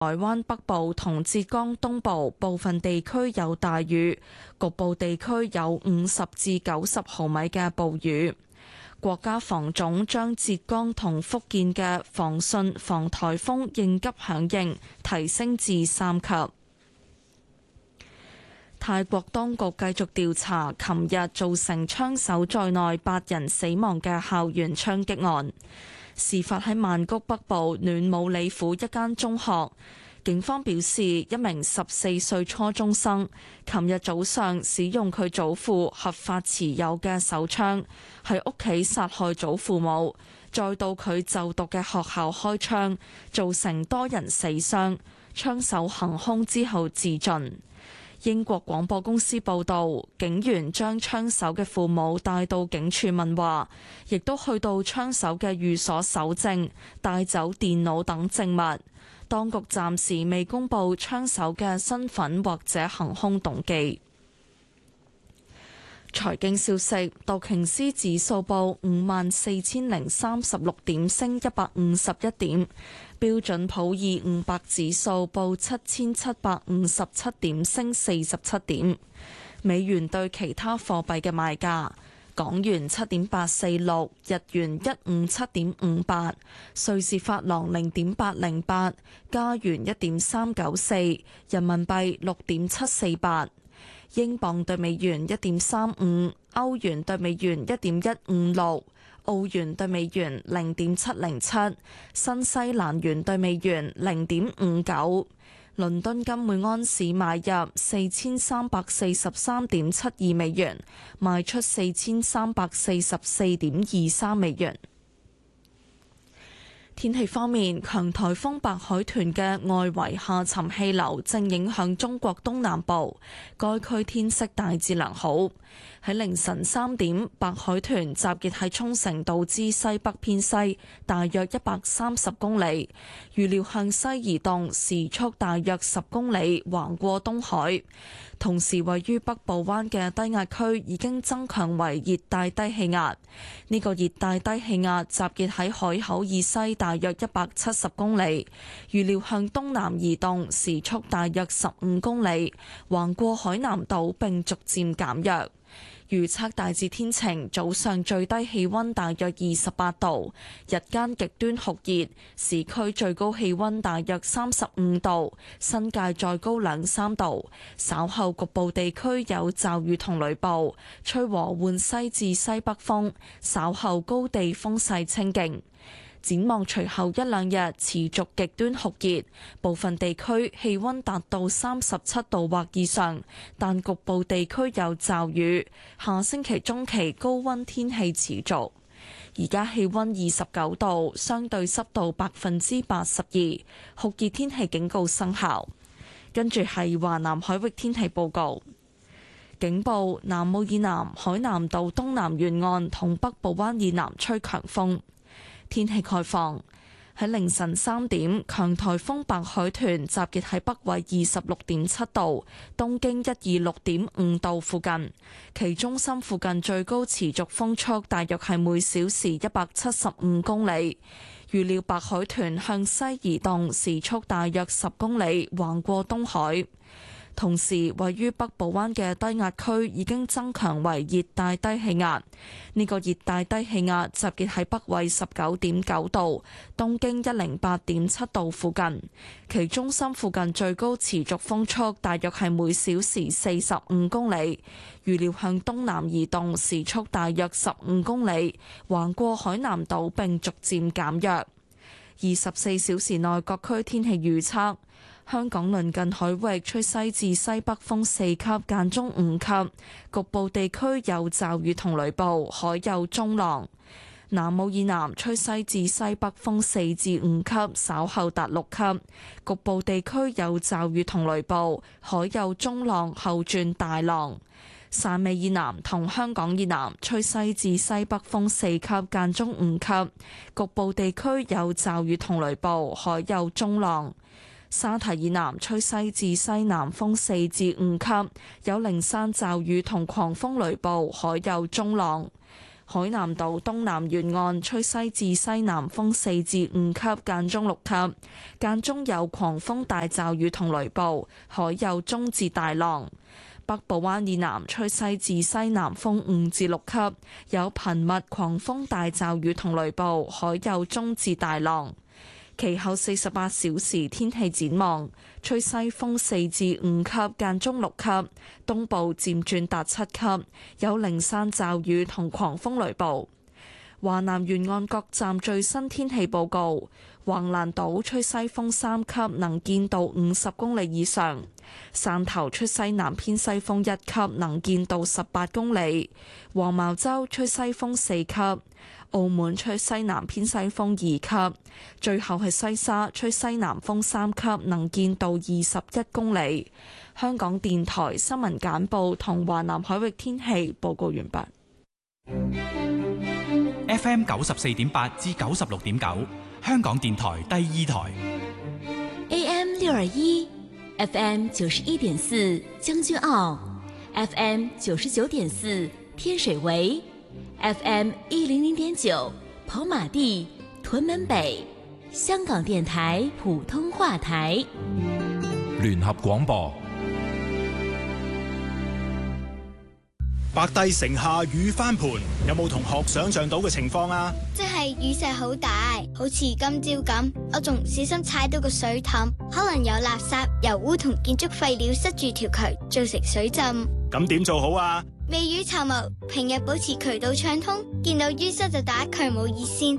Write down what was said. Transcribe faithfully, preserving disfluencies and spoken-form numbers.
台灣北部同浙江東部部分地區有大雨，局部地區有五十至九十毫米嘅暴雨。國家防總將浙江同福建嘅防汛防颱風應急響應提升至三級。泰國當局繼續調查琴日造成槍手在內八人死亡嘅校園槍擊案。事發喺曼谷北部暖武里府一間中學，警方表示一名十四歲初中生琴日早上使用佢祖父合法持有嘅手槍喺屋企殺害祖父母，再到佢就讀嘅學校開槍，造成多人死傷，槍手行兇之後自盡。英國廣播公司報導，警員將槍手嘅父母帶到警署問話，亦都去到槍手嘅寓所搜證，帶走電腦等證物。當局暫時未公布槍手嘅身份或者行兇動機。財經消息，道瓊斯指數報五萬四千零三十六點，升一百五十一點。標準普爾五百指數報七千七百五十七點，升四十七點。美元對其他貨幣嘅賣價：港元七點八四六，日元一五七點五八，瑞士法郎零點八零八，加元一點三九四，人民幣六點七四八，英鎊對美元一點三五，歐元對美元一點一五六。澳元對美元零點七零七，新西蘭元對美元零點五九。倫敦金每安士買入四千三百四十三點七二美元，賣出四千三百四十四點二三美元。天氣方面，強颱風白海豚嘅外圍下沉氣流正影響中國東南部，該區天色大致良好。喺凌晨三點，白海豚集結喺沖繩島之西北偏西，大約一百三十公里，預料向西移動，時速大約十公里，橫過東海。同時，位於北部灣嘅低壓區已經增強為熱帶低氣壓。呢個熱帶低氣壓集結喺海口以西大約一百七十公里，預料向東南移動，時速大約十五公里，橫過海南島並逐漸減弱。預測大致天晴，早上最低氣溫大約二十八度，日間極端酷熱，市區最高氣溫大約三十五度，新界再高兩三度。稍後局部地區有驟雨同雷暴，吹和緩西至西北風，稍後高地風勢清勁。展望隨後一兩日持續極端酷熱，部分地區氣溫達到三十七度或以上，但局部地區有驟雨。下星期中期高溫天氣持續。而家氣溫二十九度，相對濕度百分之八十二，酷熱天氣警告生效。跟住係華南海域天氣報告。警報：南澳以南海南島東南沿岸同北部灣以南吹強風。天氣概況：喺凌晨三點，強颱風白海豚集結喺北緯二十六點七度、東經一二六點五度附近，其中心附近最高持續風速大約係每小時一百七十五公里。預料白海豚向西移動，時速大約十公里，橫過東海。同時，位於北部灣嘅低壓區已經增強為熱帶低氣壓。呢個熱帶低氣壓集結喺北緯十九點九度、東經一零八點七度附近，其中心附近最高持續風速大約係每小時四十五公里。預料向東南移動，時速大約十五公里，橫過海南島並逐漸減弱。二十四小時內各區天氣預測。香港鄰近海域吹西至西北風四級，間中五級，局部地區有驟雨同雷暴，海有中浪。南澳以南吹西至西北風四至五級，稍後達六級，局部地區有驟雨同雷暴，海有中浪，後轉大浪。汕尾以南同香港以南吹西至西北風四級，間中五級，局部地區有驟雨同雷暴，海有中浪。沙堤以南吹西至西南風四至五級，有零散驟雨同狂風雷暴，海有中浪。 海南島東南沿岸吹西至西南風四至五級，間中六級，間中有狂風大驟雨同雷暴，海有中至大浪。北部灣以南吹西至西南風五至六級，有頻密狂風大驟雨同雷暴，海有中至大浪。其後四十八小時天氣展望，吹西風四至五級，間中六級，東部漸轉達七級，有零散驟雨同狂風雷暴。華南沿岸各站最新天氣報告：橫瀾島吹西風三級，能見度五十公里以上；汕頭吹西南偏西風一級，能見度十八公里；黃茅洲吹西風四級；澳門吹西南偏西風二級；最後係西沙吹西南風三級，能見度二十一公里。香港電台新聞簡報同華南海域天氣報告完畢。 F M 九十四點八至九十六點九，香港電台第二台。 A M 六二一，F M 九十一點四將軍澳 ，F M 九十九點四天水圍 ，F M 一零零點九跑馬地屯門北，香港電台普通話台。 聯合廣播。 白帝城下雨翻盤，有冇同學想象到嘅情況啊？ 即係雨勢好大，好似今朝咁，我仲唔小心踩到個水凼，可能有垃圾、油污同建築廢料塞住條渠，造成水浸。 咁點做好啊？ 未雨綢繆，平日保持渠道暢通，見到淤塞就打渠務熱線